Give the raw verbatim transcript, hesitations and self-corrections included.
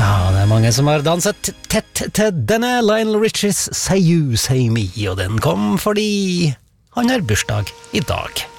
Ja, det er mange som har danset tett til denne Lionel Richies Say You, Say Me, og den kom fordi han har bursdag i dag.